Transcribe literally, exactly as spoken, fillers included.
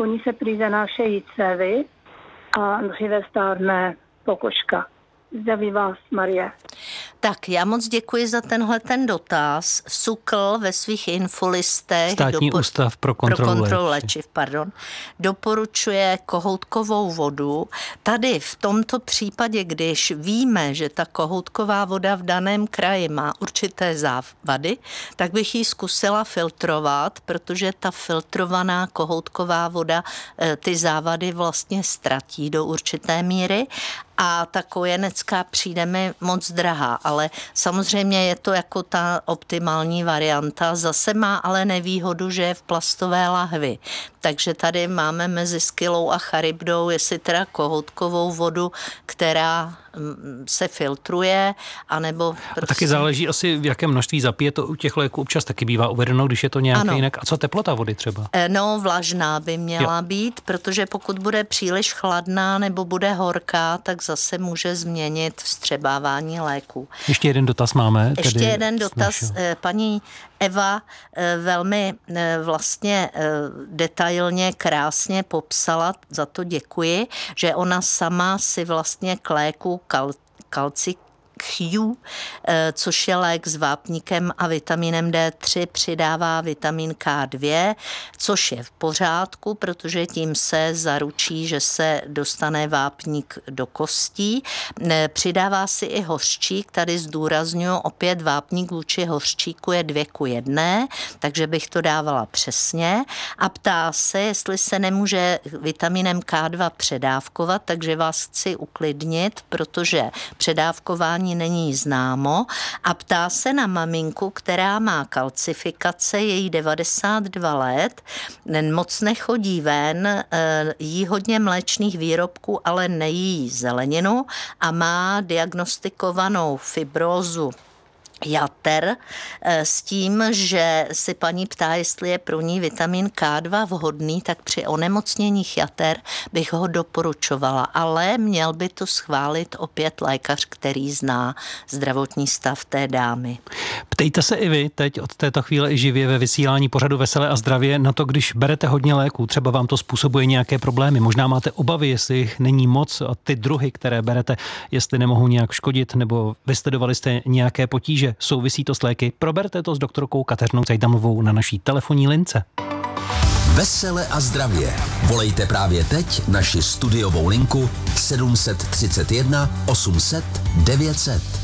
po ní se prý zanášejí cévy a dříve stárne pokožka. Zdraví vás, Marie. Tak já moc děkuji za tenhle ten dotaz. SÚKL ve svých infolistech Státní dopor- ústav pro kontrolu, pro kontrolu léčiv. léčiv pardon, doporučuje kohoutkovou vodu. Tady v tomto případě, když víme, že ta kohoutková voda v daném kraji má určité závady, tak bych ji zkusila filtrovat, protože ta filtrovaná kohoutková voda ty závady vlastně ztratí do určité míry. A ta kojenecká přijde mi moc drahá, ale samozřejmě je to jako ta optimální varianta. Zase má ale nevýhodu, že je v plastové lahvi. Takže tady máme mezi Skylou a Charybdou, jestli teda kohoutkovou vodu, která se filtruje, anebo prostě... A taky záleží asi, v jakém množství zapije, to u těch léků občas taky bývá uvedeno, když je to nějaké ano. jinak. A co teplota vody třeba? No, vlažná by měla jo. být, protože pokud bude příliš chladná nebo bude horká, tak zase může změnit vstřebávání léků. Ještě jeden dotaz máme. Ještě tedy jeden dotaz. Našeho. Paní Eva velmi vlastně detailně, krásně popsala, za to děkuji, že ona sama si vlastně k léku kal, kalci Q, což je lék s vápníkem a vitaminem D tři, přidává vitamin K dva, což je v pořádku, protože tím se zaručí, že se dostane vápník do kostí. Přidává si i hořčík, tady zdůrazňuji opět vápník vůči hořčíku je dvě ku jedné, takže bych to dávala přesně a ptá se, jestli se nemůže vitaminem K dva předávkovat, takže vás chci uklidnit, protože předávkování není známo a ptá se na maminku, která má kalcifikace, je jí devadesát dva let, moc nechodí ven, jí hodně mléčných výrobků, ale nejí zeleninu a má diagnostikovanou fibrózu jater s tím, že si paní ptá, jestli je pro ní vitamin K dva vhodný, tak při onemocněních jater bych ho doporučovala, ale měl by to schválit opět lékař, který zná zdravotní stav té dámy. Ptejte se i vy teď od této chvíle i živě ve vysílání pořadu Veselé a zdravě na to, když berete hodně léků, třeba vám to způsobuje nějaké problémy, možná máte obavy, jestli jich není moc a ty druhy, které berete, jestli nemohou nějak škodit, nebo vysledovali jste nějaké potíže, souvisí to s léky, proberte to s doktorkou Kateřinou Cajdamovou na naší telefonní lince. Vesele a zdravě. Volejte právě teď naši studiovou linku sedm set třicet jedna osm set devět set.